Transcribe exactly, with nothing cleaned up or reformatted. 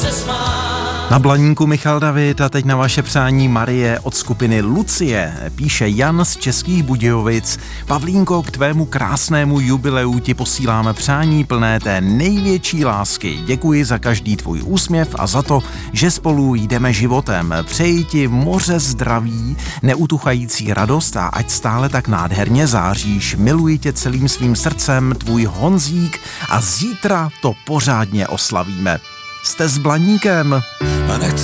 Na Blaníku Michal David a teď na vaše přání Marie od skupiny Lucie. Píše Jan z Českých Budějovic. Pavlínko, k tvému krásnému jubileu ti posíláme přání plné té největší lásky. Děkuji za každý tvůj úsměv a za to, že spolu jdeme životem. Přeji ti moře zdraví, neutuchající radost a ať stále tak nádherně záříš. Miluji tě celým svým srdcem, tvůj Honzík a zítra to pořádně oslavíme. Jste s Blaníkem. A nechci